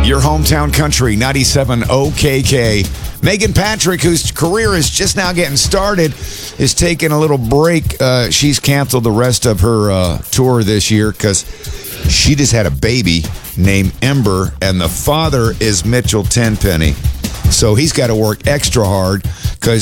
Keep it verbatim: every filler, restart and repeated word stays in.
Your hometown country, ninety-seven O K K. Megan Patrick, whose career is just now getting started, is taking a little break. Uh, she's canceled the rest of her uh, tour this year because she just had a baby named Ember, and the father is Mitchell Tenpenny. So he's got to work extra hard because